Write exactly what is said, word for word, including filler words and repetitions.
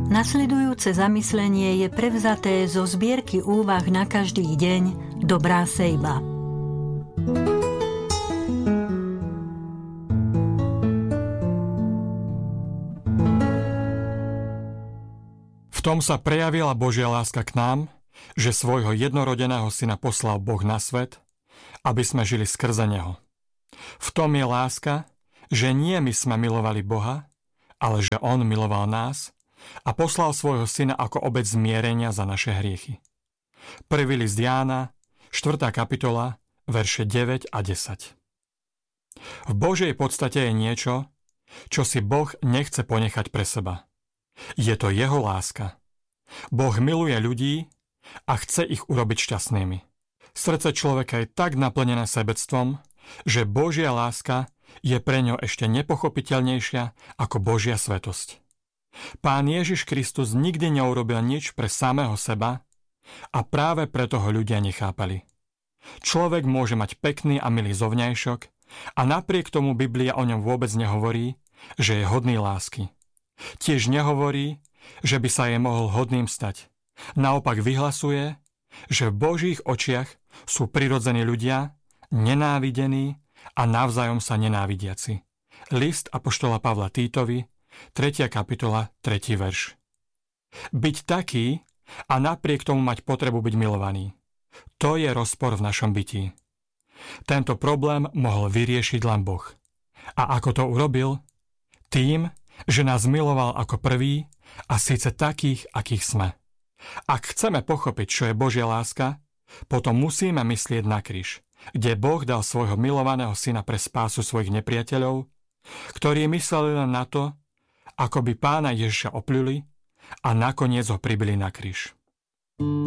Nasledujúce zamyslenie je prevzaté zo zbierky úvah na každý deň Dobrá sejba. V tom sa prejavila Božia láska k nám, že svojho jednorodeného syna poslal Boh na svet, aby sme žili skrze neho. V tom je láska, že nie my sme milovali Boha, ale že on miloval nás a poslal svojho syna ako obeť zmierenia za naše hriechy. Prvý list Jána, štvrtá kapitola, verše deväť a desať. V Božej podstate je niečo, čo si Boh nechce ponechať pre seba. Je to jeho láska. Boh miluje ľudí a chce ich urobiť šťastnými. Srdce človeka je tak naplnené sebectvom, že Božia láska je pre ňo ešte nepochopiteľnejšia ako Božia svetosť. Pán Ježiš Kristus nikdy neurobil nič pre samého seba a práve preto ho ľudia nechápali. Človek môže mať pekný a milý zovňajšok a napriek tomu Biblia o ňom vôbec nehovorí, že je hodný lásky. Tiež nehovorí, že by sa jej mohol hodným stať. Naopak vyhlasuje, že v Božích očiach sú prirodzení ľudia, nenávidení a navzájom sa nenávidiaci. List apoštola Pavla Títovi, tretia kapitola, tretí verš. Byť taký a napriek tomu mať potrebu byť milovaný. To je rozpor v našom bytí. Tento problém mohol vyriešiť len Boh. A ako to urobil? Tým, že nás miloval ako prvý a síce takých, akých sme. Ak chceme pochopiť, čo je Božia láska, potom musíme myslieť na kríž, kde Boh dal svojho milovaného syna pre spásu svojich nepriateľov, ktorí mysleli len na to, ako by Pána Ježiša opľuli a nakoniec ho pribili na kríž.